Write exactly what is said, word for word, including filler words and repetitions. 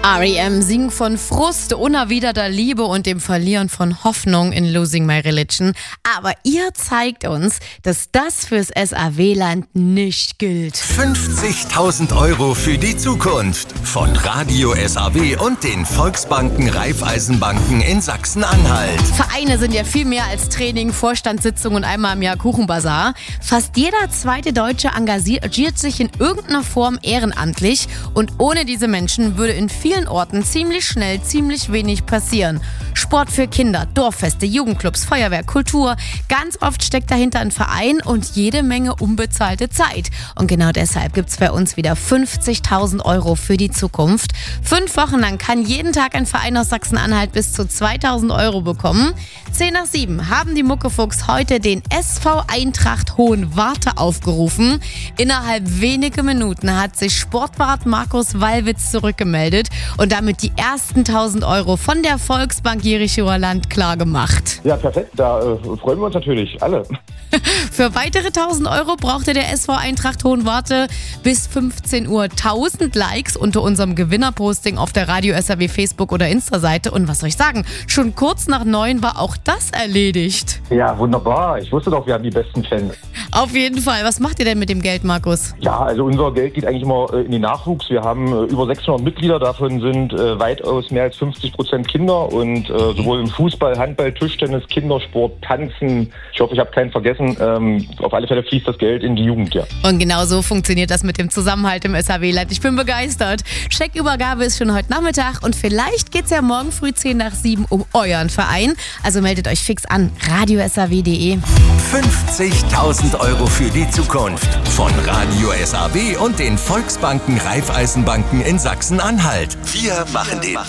R E M singen von Frust, unerwiderter Liebe und dem Verlieren von Hoffnung in Losing My Religion. Aber ihr zeigt uns, dass das fürs S A W-Land nicht gilt. fünfzigtausend Euro für die Zukunft von Radio S A W und den Volksbanken Raiffeisenbanken in Sachsen-Anhalt. Vereine sind ja viel mehr als Training, Vorstandssitzung und einmal im Jahr Kuchenbazar. Fast jeder zweite Deutsche engagiert sich in irgendeiner Form ehrenamtlich und ohne diese Menschen würde in vielen Orten ziemlich schnell ziemlich wenig passieren. Sport für Kinder, Dorffeste, Jugendclubs, Feuerwehr, Kultur. Ganz oft steckt dahinter ein Verein und jede Menge unbezahlte Zeit. Und genau deshalb gibt es bei uns wieder fünfzigtausend Euro für die Zukunft. Fünf Wochen lang kann jeden Tag ein Verein aus Sachsen-Anhalt bis zu zweitausend Euro bekommen. Zehn nach sieben haben die Muckefuchs heute den S V Eintracht Hohenwarte aufgerufen. Innerhalb weniger Minuten hat sich Sportwart Markus Wallwitz zurückgemeldet und damit die ersten tausend Euro von der Volksbank Jerichower Land klar gemacht. Ja, perfekt. Da äh, freuen wir uns natürlich alle. Für weitere tausend Euro brauchte der S V Eintracht Hohenwarte bis fünfzehn Uhr tausend Likes unter unserem Gewinnerposting auf der Radio S A W Facebook- oder Insta-Seite. Und was soll ich sagen, schon kurz nach neun war auch das erledigt. Ja, wunderbar. Ich wusste doch, wir haben die besten Fans. Auf jeden Fall. Was macht ihr denn mit dem Geld, Markus? Ja, also unser Geld geht eigentlich immer äh, in den Nachwuchs. Wir haben äh, über sechshundert Mitglieder, davon sind äh, weitaus mehr als fünfzig Prozent Kinder. Und äh, sowohl im Fußball, Handball, Tischtennis, Kindersport, Tanzen, ich hoffe, ich habe keinen vergessen, ähm, auf alle Fälle fließt das Geld in die Jugend, ja. Und genau so funktioniert das mit dem Zusammenhalt im S A W-Land. Ich bin begeistert. Scheckübergabe ist schon heute Nachmittag und vielleicht geht es ja morgen früh zehn nach sieben um euren Verein. Also meldet euch fix an, radio s a w punkt d e. fünfzigtausend Euro für die Zukunft von Radio S A W und den Volksbanken Raiffeisenbanken in Sachsen-Anhalt. Wir machen den